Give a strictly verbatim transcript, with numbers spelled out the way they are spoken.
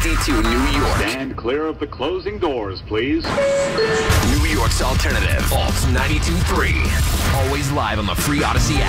sixty-two New York. Stand clear of the closing doors, please. New York's alternative. Alt ninety-two point three. Always live on the free Odyssey app.